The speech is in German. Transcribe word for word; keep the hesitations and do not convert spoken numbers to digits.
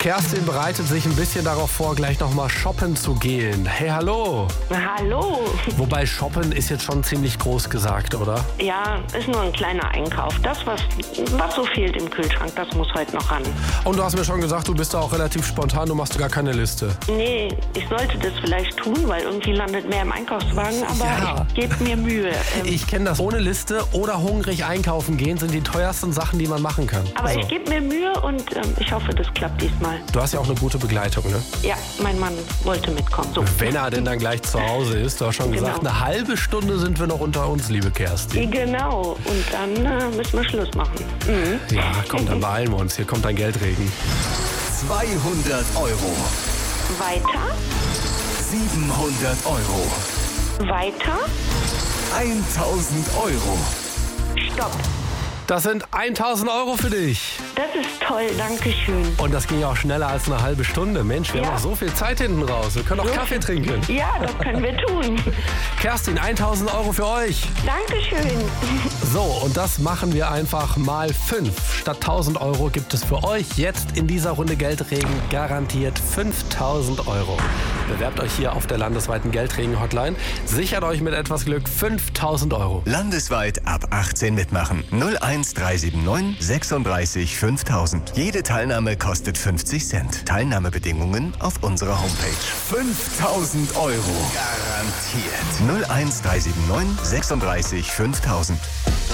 Kerstin bereitet sich ein bisschen darauf vor, gleich nochmal shoppen zu gehen. Hey, hallo. Hallo. Wobei shoppen ist jetzt schon ziemlich groß gesagt, oder? Ja, ist nur ein kleiner Einkauf. Das, was, was so fehlt im Kühlschrank, das muss heute noch ran. Und du hast mir schon gesagt, du bist da auch relativ spontan, du machst gar keine Liste. Nee, ich sollte das vielleicht tun, weil irgendwie landet mehr im Einkaufswagen, aber Ja. ich gebe mir Mühe. Ähm, Ich kenne das. Ohne Liste oder hungrig einkaufen gehen sind die teuersten Sachen, die man machen kann. aber So. ich gebe mir Mühe und ähm, ich hoffe, das klappt diesmal. Du hast ja auch eine gute Begleitung, ne? Ja, mein Mann wollte mitkommen. So. Wenn er denn dann gleich zu Hause ist. Du hast schon Genau. gesagt, eine halbe Stunde sind wir noch unter uns, liebe Kerstin. Genau, und dann äh, müssen wir Schluss machen. Mhm. Ja, komm, dann beeilen wir uns. Hier kommt dein Geldregen. zweihundert Euro, Weiter, siebenhundert Euro, weiter, tausend Euro. stopp. Das sind tausend Euro für dich. Das ist toll, danke schön. Und das ging ja auch schneller als eine halbe Stunde. Mensch, wir Ja. haben noch so viel Zeit hinten raus. Wir können auch Kaffee trinken. Ja, das können wir tun. Kerstin, tausend Euro für euch. Dankeschön. So, und das machen wir einfach mal fünf. Statt tausend Euro gibt es für euch jetzt in dieser Runde Geldregen garantiert fünftausend Euro. Bewerbt euch hier auf der landesweiten Geldregen-Hotline. Sichert euch mit etwas Glück fünftausend Euro. Landesweit ab achtzehn mitmachen. null eins drei sieben neun sechsunddreißig fünftausend. Jede Teilnahme kostet fünfzig Cent. Teilnahmebedingungen auf unserer Homepage. fünftausend Euro. Garantiert. null eins drei sieben neun sechsunddreißig fünftausend.